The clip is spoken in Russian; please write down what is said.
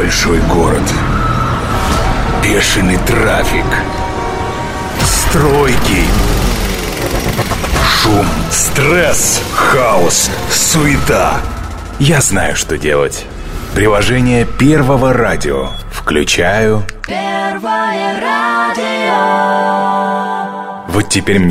Большой город. Бешеный трафик. Стройки. Шум, стресс, хаос, суета. Я знаю, что делать. Приложение Первого радио. Включаю. Первое радио. Вот теперь мне